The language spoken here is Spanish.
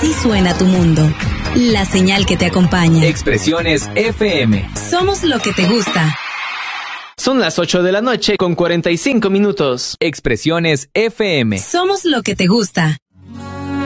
Así suena tu mundo. La señal que te acompaña. Expresiones FM. Somos lo que te gusta. Son las 8 de la noche con 45 minutos. Expresiones FM. Somos lo que te gusta.